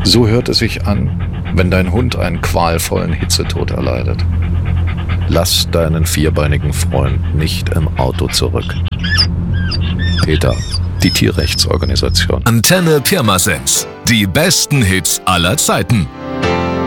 So hört es sich an, wenn dein Hund einen qualvollen Hitzetod erleidet. Lass deinen vierbeinigen Freund nicht im Auto zurück. PETA, die Tierrechtsorganisation. Antenne Pirmasens. Die besten Hits aller Zeiten.